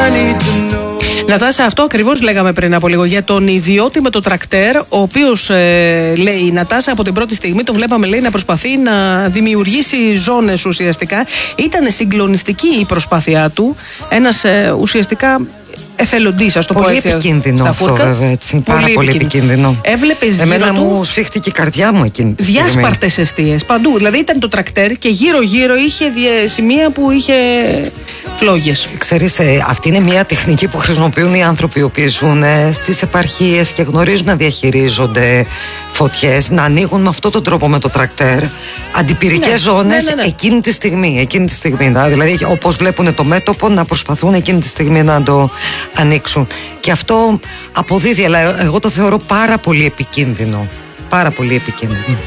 Νατάσα, αυτό ακριβώς λέγαμε πριν από λίγο για τον ιδιώτη με το τρακτέρ, ο οποίος λέει η Νατάσα από την πρώτη στιγμή το βλέπαμε, λέει, να προσπαθεί να δημιουργήσει ζώνες ουσιαστικά. Ήταν συγκλονιστική η προσπάθειά του, ένας ουσιαστικά εθελοντής, ας το πω έτσι. Πολύ επικίνδυνο αυτό, βέβαια, έτσι. Πάρα πολύ επικίνδυνο. Έβλεπες εμένα μου σφίχτηκε η καρδιά μου εκείνη τη στιγμή. Διάσπαρτες εστίες παντού. Δηλαδή ήταν το τρακτέρ και γύρω-γύρω είχε σημεία που είχε φλόγες. Ξέρεις, αυτή είναι μια τεχνική που χρησιμοποιούν οι άνθρωποι οι οποίοι ζουν στις επαρχίες και γνωρίζουν να διαχειρίζονται φωτιές, να ανοίγουν με αυτόν τον τρόπο με το τρακτέρ αντιπυρικές ζώνες εκείνη τη στιγμή. Δηλαδή, όπως βλέπουν το μέτωπο, να προσπαθούν εκείνη τη στιγμή να το ανοίξουν. Και αυτό αποδίδει, αλλά εγώ το θεωρώ πάρα πολύ επικίνδυνο. Πάρα πολύ επικίνδυνο.